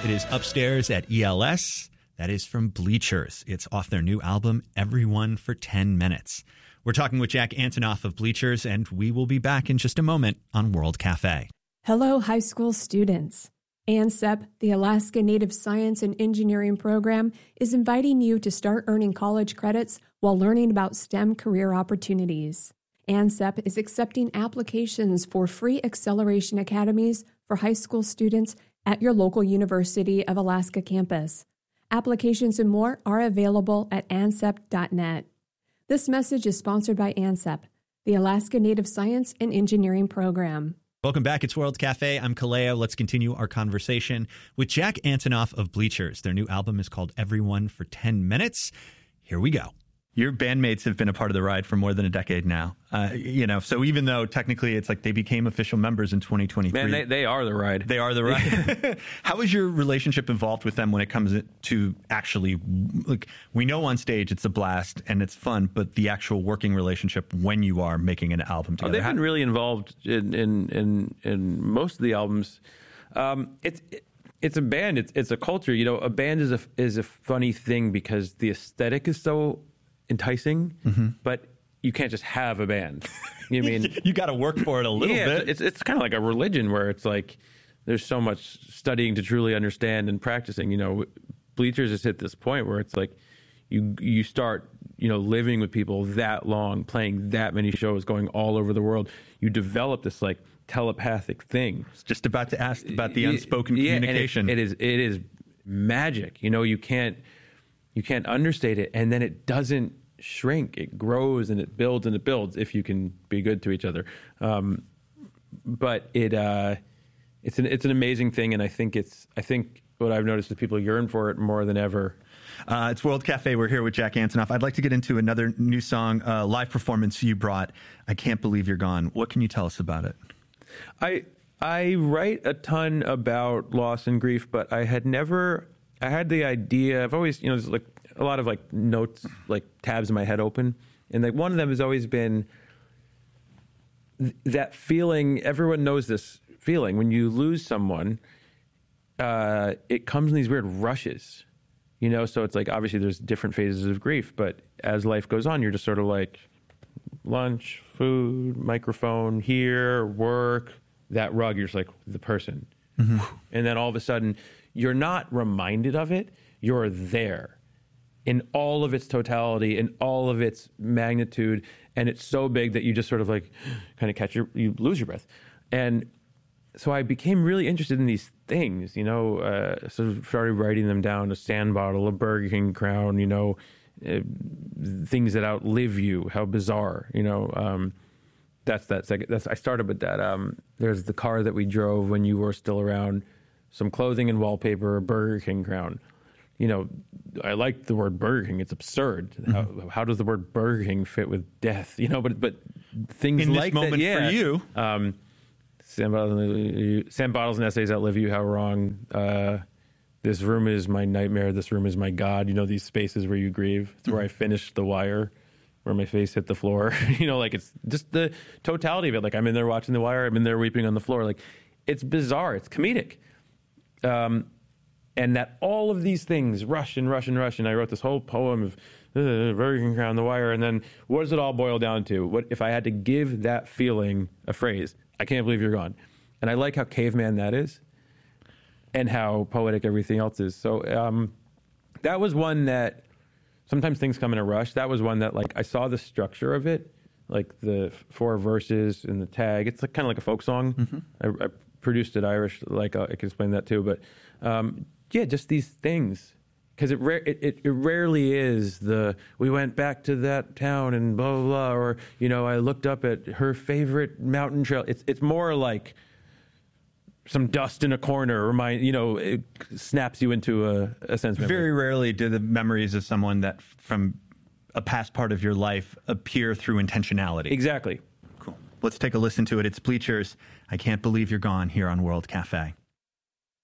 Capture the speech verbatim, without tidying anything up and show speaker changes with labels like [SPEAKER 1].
[SPEAKER 1] It is Upstairs at E L S. That is from Bleachers. It's off their new album, Everyone for ten minutes. We're talking with Jack Antonoff of Bleachers, and we will be back in just a moment on World Cafe.
[SPEAKER 2] Hello, high school students. ANSEP, the Alaska Native Science and Engineering Program, is inviting you to start earning college credits while learning about STEM career opportunities. ANSEP is accepting applications for free acceleration academies for high school students at your local University of Alaska campus. Applications and more are available at ansep dot net. This message is sponsored by ANSEP, the Alaska Native Science and Engineering Program.
[SPEAKER 1] Welcome back. It's World Cafe. I'm Kaleo. Let's continue our conversation with Jack Antonoff of Bleachers. Their new album is called Everyone for ten minutes. Here we go. Your bandmates have been a part of the ride for more than a decade now. Uh, you know, so even though technically it's like they became official members in twenty twenty-three.
[SPEAKER 3] Man, they, they are the ride.
[SPEAKER 1] They are the ride. How is your relationship involved with them when it comes to actually, like, we know on stage it's a blast and it's fun, but the actual working relationship when you are making an album together?
[SPEAKER 3] Oh, they've been really involved in in, in, in most of the albums. Um, it's it, it's a band. It's it's a culture. You know, a band is a is a funny thing because the aesthetic is so enticing, mm-hmm. but you can't just have a band. You mean
[SPEAKER 1] you got to work for it a little
[SPEAKER 3] yeah,
[SPEAKER 1] bit.
[SPEAKER 3] It's it's kind of like a religion where it's like there's so much studying to truly understand and practicing. You know, Bleachers has hit this point where it's like you you start you know living with people that long, playing that many shows, going all over the world. You develop this like telepathic thing.
[SPEAKER 1] I was just about to ask about the unspoken
[SPEAKER 3] yeah,
[SPEAKER 1] communication.
[SPEAKER 3] And it, it is it is magic. You know, you can't. You can't understate it, and then it doesn't shrink. It grows and it builds and it builds if you can be good to each other. Um, but it uh, it's an it's an amazing thing, and I think it's I think what I've noticed is people yearn for it more than ever.
[SPEAKER 1] Uh, it's World Cafe. We're here with Jack Antonoff. I'd like to get into another new song, uh, live performance you brought. I Can't Believe You're Gone. What can you tell us about it?
[SPEAKER 3] I I write a ton about loss and grief, but I had never. I had the idea. I've always, you know, there's like a lot of like notes, like tabs in my head open, and like one of them has always been th- that feeling. Everyone knows this feeling when you lose someone. Uh, it comes in these weird rushes, you know. So it's like obviously there's different phases of grief, but as life goes on, you're just sort of like lunch, food, microphone, here, work, that rug. You're just like the person, mm-hmm. and then all of a sudden. You're not reminded of it. You're there in all of its totality, in all of its magnitude. And it's so big that you just sort of like kind of catch your, you lose your breath. And so I became really interested in these things, you know, uh, sort of started writing them down, a sand bottle, a Burger King crown, you know, uh, things that outlive you, how bizarre, you know. Um, that's that second, that's, I started with that. Um, there's the car that we drove when you were still around. Some clothing and wallpaper, a Burger King crown. You know, I like the word Burger King. It's absurd. Mm-hmm. How, how does the word Burger King fit with death? You know, but but things
[SPEAKER 1] in
[SPEAKER 3] like
[SPEAKER 1] this moment
[SPEAKER 3] that, yeah.
[SPEAKER 1] for you.
[SPEAKER 3] Um, sand, bottles, sand bottles and essays outlive you. How wrong. Uh, this room is my nightmare. This room is my God. You know, these spaces where you grieve. It's mm-hmm. where I finished The Wire, where my face hit the floor. You know, like it's just the totality of it. Like I'm in there watching The Wire. I'm in there weeping on the floor. Like it's bizarre. It's comedic. Um, and that all of these things rush and rush and rush. And I wrote this whole poem of uh, Burger King crown, The Wire. And then what does it all boil down to? What if I had to give that feeling a phrase? I can't believe you're gone. And I like how caveman that is and how poetic everything else is. So um, that was one that sometimes things come in a rush. That was one that like I saw the structure of it, like the four verses and the tag. It's like kind of like a folk song. Mm-hmm. I, I produced it Irish, like uh, I can explain that too. But um, yeah, just these things, because it, ra- it, it it rarely is the we went back to that town and blah blah blah, or you know I looked up at her favorite mountain trail. It's it's more like some dust in a corner, remind you know it snaps you into a, a sense. Memory.
[SPEAKER 1] Very rarely do the memories of someone that from a past part of your life appear through intentionality.
[SPEAKER 3] Exactly.
[SPEAKER 1] Let's take a listen to it. It's Bleachers. I Can't Believe You're Gone here on World Cafe.